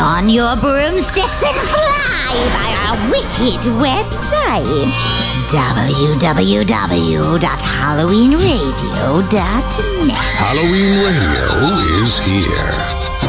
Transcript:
Don your broomsticks and fly by our wicked website, www.halloweenradio.net. Halloween Radio is here.